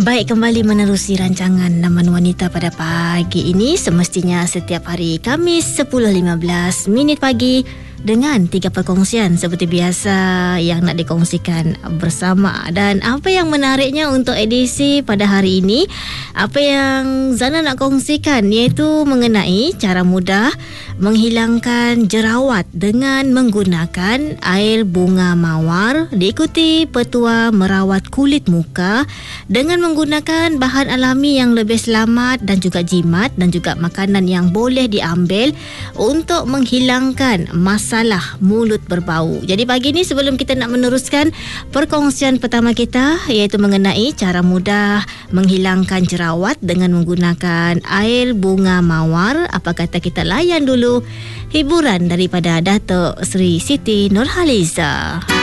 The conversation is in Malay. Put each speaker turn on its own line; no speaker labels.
Baik, kembali menerusi rancangan Naman Wanita pada pagi ini. Semestinya setiap hari Khamis 10.15 pagi dengan 3 perkongsian seperti biasa yang nak dikongsikan bersama. Dan apa yang menariknya untuk edisi pada hari ini, apa yang Zana nak kongsikan iaitu mengenai cara mudah menghilangkan jerawat dengan menggunakan air bunga mawar, diikuti petua merawat kulit muka dengan menggunakan bahan alami yang lebih selamat dan juga jimat dan juga makanan yang boleh diambil untuk menghilangkan masalah mulut berbau. Jadi pagi ni sebelum kita nak meneruskan perkongsian pertama kita iaitu mengenai cara mudah menghilangkan jerawat dengan menggunakan air bunga mawar, apa kata kita layan dulu hiburan daripada Datuk Sri Siti Nurhaliza.